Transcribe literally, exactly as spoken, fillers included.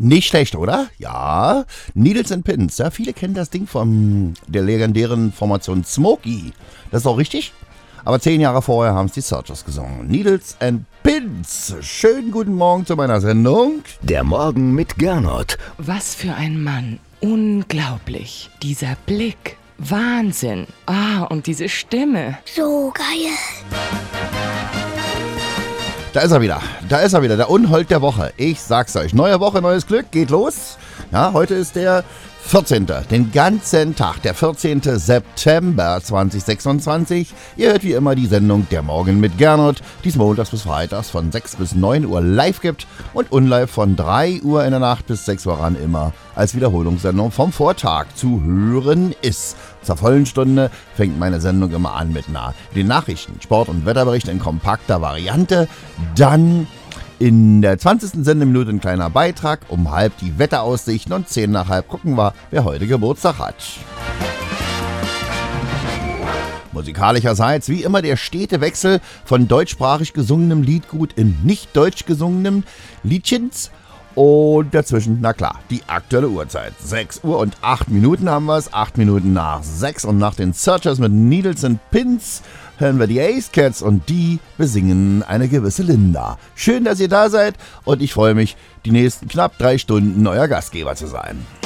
Nicht schlecht, oder? Ja. Needles and Pins. Ja, viele kennen das Ding von der legendären Formation Smokey. Das ist auch richtig. Aber zehn Jahre vorher haben es die Searchers gesungen. Needles and Pins. Schönen guten Morgen zu meiner Sendung. Der Morgen mit Gernot. Was für ein Mann. Unglaublich. Dieser Blick. Wahnsinn. Ah, und diese Stimme. So geil. Da ist er wieder. Da ist er wieder. Der Unhold der Woche. Ich sag's euch. Neue Woche, neues Glück. Geht los. Ja, heute ist der vierzehnte Den ganzen Tag. Der vierzehnte September zweitausendsechsundzwanzig. Ihr hört wie immer die Sendung Der Morgen mit Gernot, die es montags bis freitags von sechs bis neun Uhr live gibt und unlive von drei Uhr in der Nacht bis sechs Uhr ran immer als Wiederholungssendung vom Vortag zu hören ist. Zur vollen Stunde fängt meine Sendung immer an mit einer, den Nachrichten, Sport- und Wetterbericht in kompakter Variante. Dann in der zwanzigsten Sendeminute ein kleiner Beitrag, um halb die Wetteraussichten und zehn nach halb gucken wir, wer heute Geburtstag hat. Musikalischerseits wie immer der stete Wechsel von deutschsprachig gesungenem Liedgut in nicht deutsch gesungenem Liedchens. Und dazwischen, na klar, die aktuelle Uhrzeit. sechs Uhr und acht Minuten haben wir es. acht Minuten nach sechs und nach den Searchers mit Needles and Pins hören wir die Ace Cats und die besingen eine gewisse Linda. Schön, dass ihr da seid und ich freue mich, die nächsten knapp drei Stunden euer Gastgeber zu sein.